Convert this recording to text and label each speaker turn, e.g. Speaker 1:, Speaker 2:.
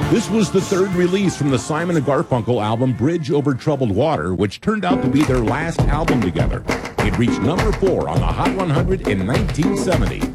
Speaker 1: This was the third release from the Simon & Garfunkel album Bridge Over Troubled Water, which turned out to be their last album together. It reached number 4 on the Hot 100 in 1970.